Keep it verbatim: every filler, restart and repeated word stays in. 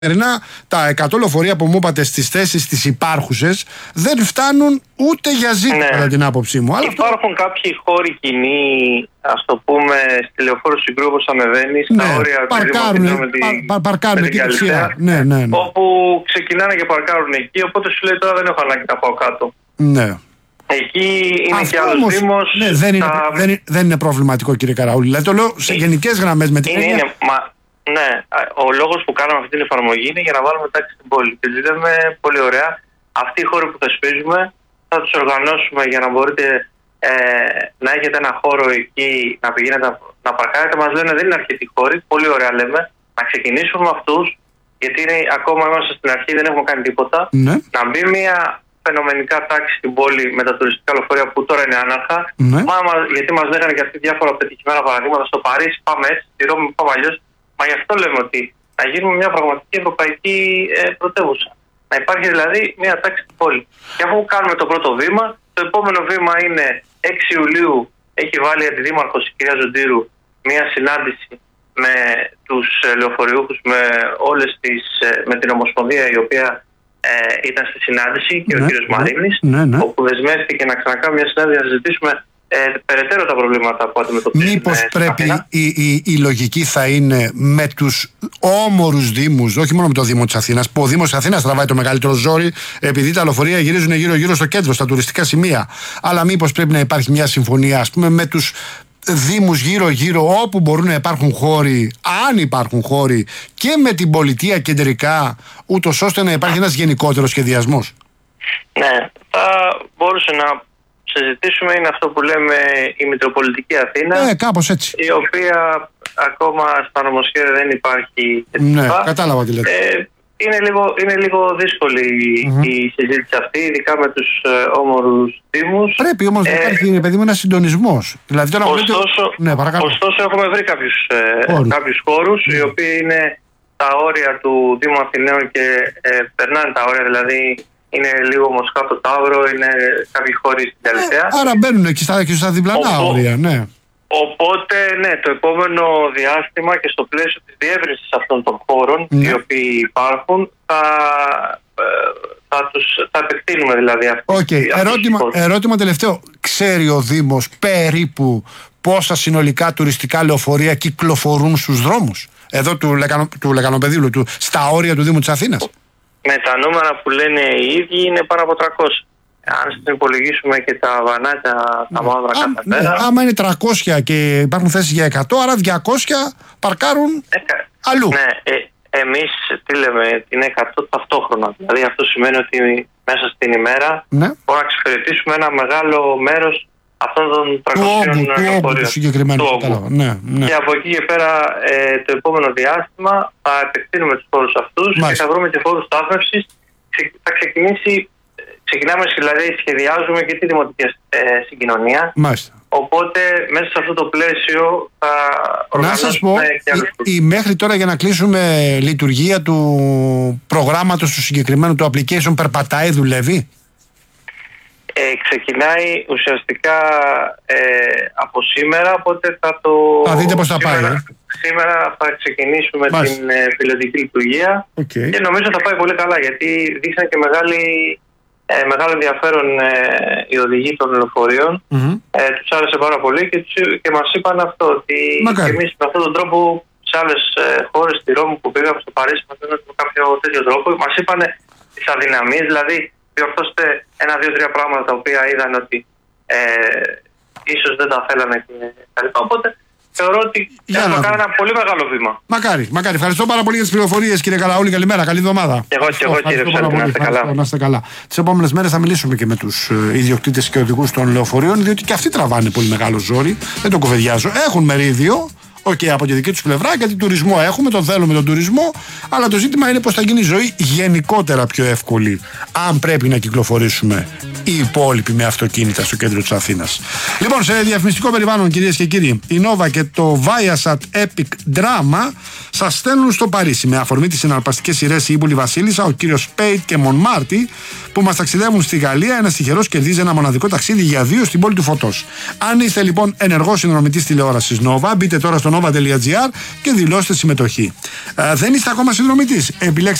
Καθημερινά τα εκατό λεωφορεία που μου είπατε στις θέσεις τις υπάρχουσες δεν φτάνουν ούτε για ζήτημα, ναι, κατά την άποψή μου. Υπάρχουν αυτό... κάποιοι χώροι κοινοί, ας το πούμε, στη Λεωφόρο Συγκρού, όπως ανεβαίνεις, ναι, στα όρια παρκάρουν, με την, πα, παρκάρουν με την Καλυθέα, ναι, ναι, ναι. όπου ξεκινάνε και παρκάρουν εκεί, οπότε σου λέει τώρα δεν έχω ανάγκη να πάω κάτω. Ναι. Εκεί είναι αυτό και άλλος δήμος. Ναι, δεν, είναι, τα... δεν, είναι, δεν είναι προβληματικό, κύριε Καραούλη. Δηλαδή το λέω σε γενικές γραμμές με την είναι, είναι, μα... Ναι, ο λόγος που κάναμε αυτή την εφαρμογή είναι για να βάλουμε τάξη στην πόλη. Και λέμε πολύ ωραία, αυτοί οι χώροι που θεσπίζουμε θα τους οργανώσουμε για να μπορείτε ε, να έχετε ένα χώρο εκεί να πηγαίνετε να, να παρκάρετε. Μας λένε δεν είναι αρκετοί χώροι, πολύ ωραία λέμε, να ξεκινήσουμε με αυτούς, γιατί είναι, ακόμα είμαστε στην αρχή, δεν έχουμε κάνει τίποτα. Ναι. Να μπει μια φαινομενικά τάξη στην πόλη με τα τουριστικά λεωφορεία που τώρα είναι άναρχα. Ναι. Μα, γιατί μας λέγανε και αυτοί διάφορα πετυχημένα παραδείγματα στο Παρίσι, πάμε έτσι, στη Ρώμη πάμε αλλιώς. Μα γι' αυτό λέμε ότι να γίνουμε μια πραγματική ευρωπαϊκή ε, πρωτεύουσα. Να υπάρχει δηλαδή μια τάξη στην πόλη. Και αφού κάνουμε το πρώτο βήμα, το επόμενο βήμα είναι έξι Ιουλίου. Έχει βάλει η αντιδήμαρχος η κυρία Ζοντήρου μια συνάντηση με τους ε, λεωφορειούχους, με, όλες τις, ε, με την Ομοσπονδία η οποία ε, ήταν στη συνάντηση και ναι, ο κύριος ναι, Μαρίνης, ναι, ναι. όπου δεσμεύτηκε να ξανακάνουμε μια συνάντηση να συζητήσουμε Ε, περαιτέρω τα προβλήματα που αντιμετωπίζουμε. Μήπως πρέπει η, η, η λογική θα είναι με τους όμορους δήμους, όχι μόνο με το Δήμο της Αθήνας, που ο Δήμος της Αθήνας τραβάει το μεγαλύτερο ζόρι, επειδή τα λεωφορεία γυρίζουν γύρω-γύρω στο κέντρο, στα τουριστικά σημεία. Αλλά μήπως πρέπει να υπάρχει μια συμφωνία, ας πούμε, με τους δήμους γύρω-γύρω, όπου μπορούν να υπάρχουν χώροι, αν υπάρχουν χώροι, και με την πολιτεία κεντρικά, ούτως ώστε να υπάρχει ένας γενικότερος σχεδιασμός. Ναι, θα μπορούσε να συζητήσουμε, είναι αυτό που λέμε η Μητροπολιτική Αθήνα, ε, κάπως έτσι. η οποία ακόμα στα νομοσχέδια δεν υπάρχει. Ναι, κατάλαβα τι λέτε. Ε, είναι, λίγο, είναι λίγο δύσκολη mm-hmm. η συζήτηση αυτή, ειδικά με τους ε, όμορους δήμους. Πρέπει όμως να ε, υπάρχει, παιδί μου, ένας συντονισμός. Δηλαδή, τώρα ωστόσο, ναι, ωστόσο έχουμε βρει κάποιους ε, χώρους, κάποιους χώρους mm. οι οποίοι είναι τα όρια του Δήμου Αθηναίων και ε, περνάνε τα όρια, δηλαδή είναι λίγο Μοσχάτο Ταύρο, είναι κάποιοι χώροι στην Καλυθέα. Ε, άρα μπαίνουν εκεί στα, και στα διπλανά Οπό, όρια, ναι. Οπότε, ναι, το επόμενο διάστημα και στο πλαίσιο της διεύρυνσης αυτών των χώρων, ναι, οι οποίοι υπάρχουν, θα, θα, τους, θα επεκτείνουμε δηλαδή αυτούς. Okay. Ερώτημα, ερώτημα τελευταίο. Ξέρει ο Δήμος περίπου πόσα συνολικά τουριστικά λεωφορεία κυκλοφορούν στους δρόμους εδώ του, Λεκανο, του Λεκανοπεδίου, του, στα όρια του Δήμου της Αθήνας? Με τα νούμερα που λένε οι ίδιοι είναι πάνω από τριακόσια. Αν υπολογίσουμε και τα βανάκια, τα μαύρα κάθε ναι, μέρα. Άμα είναι τριακόσια και υπάρχουν θέσεις για εκατό, άρα διακόσια παρκάρουν ε, αλλού. Ναι, ε, εμείς τι λέμε, την εκατό ταυτόχρονα. Δηλαδή αυτό σημαίνει ότι μέσα στην ημέρα ναι, μπορούμε να εξυπηρετήσουμε ένα μεγάλο μέρος αυτών των τριακοσίων λεωφορείων. Ναι, ναι. Και από εκεί και πέρα ε, το επόμενο διάστημα θα επεκτείνουμε τους χώρους αυτούς. Μάλιστα. Και θα βρούμε και χώρους στάθμευσης. Θα ξεκινήσει, ξεκινάμε δηλαδή, σχεδιάζουμε και τη δημοτική ε, συγκοινωνία. Μάλιστα. Οπότε μέσα σε αυτό το πλαίσιο θα οργανώσουμε. Να σας πω, η, η, μέχρι τώρα, για να κλείσουμε, λειτουργία του προγράμματος του συγκεκριμένου του application περπατάει, δουλεύει? Ε, ξεκινάει ουσιαστικά ε, από σήμερα, οπότε θα το... Θα δείτε πώς θα σήμερα, πάει. Ε? Σήμερα θα ξεκινήσουμε Μάλιστα. την ε, πιλωτική λειτουργία okay. και νομίζω θα πάει πολύ καλά, γιατί δείχναν και μεγάλη, ε, μεγάλο ενδιαφέρον ε, οι οδηγοί των λεωφορείων. Mm-hmm. Ε, τους άρεσε πάρα πολύ και, τους, και μας είπαν αυτό, ότι και εμείς με αυτόν τον τρόπο σε άλλες ε, χώρες, στη Ρώμη που πήγαμε, στο Παρίσι, μας είπαν με κάποιο τέτοιο τρόπο, μας είπαν τις αδυναμίες, δηλαδή διορθώστε ένα-δύο-τρία πράγματα τα οποία είδαν ότι ε, ίσως δεν τα θέλανε και τα λοιπά. Οπότε θεωρώ ότι έχουμε κάνει ένα πολύ μεγάλο βήμα. Μακάρι, μακάρι. Ευχαριστώ πάρα πολύ για τις πληροφορίες, κύριε Καραούλη. Καλημέρα, καλή εβδομάδα. Και εγώ και εγώ, κύριε Ψάλτη, να είστε καλά. Να είστε καλά. Τις επόμενες μέρες θα μιλήσουμε και με τους ιδιοκτήτες και οδηγούς των λεωφορείων, διότι και αυτοί τραβάνε πολύ μεγάλο ζόρι. Δεν το κουβεντιάζω. Έχουν μερίδιο. Οκ, okay, από τη δική τους πλευρά, γιατί τουρισμό έχουμε, τον θέλουμε τον τουρισμό, αλλά το ζήτημα είναι πώς θα γίνει η ζωή γενικότερα πιο εύκολη, αν πρέπει να κυκλοφορήσουμε οι υπόλοιποι με αυτοκίνητα στο κέντρο της Αθήνας. Λοιπόν, σε διαφημιστικό περιβάλλον, κυρίες και κύριοι, η Nova και το Viasat Epic Drama σας στέλνουν στο Παρίσι με αφορμή τις συναρπαστικές σειρές Η Ήμπουλη Βασίλισσα, ο κύριος Σπέιτ και Μονμάρτι, που μας ταξιδεύουν στη Γαλλία. Ένας τυχερός κερδίζει ένα μοναδικό ταξίδι για δύο στην πόλη του φωτός. Αν είστε λοιπόν ενεργός συνδρομητής τηλεόρασης Nova, μπείτε τώρα στο nova τελεία gr και δηλώστε συμμετοχή. Ε, δεν είστε ακόμα συνδρομητής? Επιλέξτε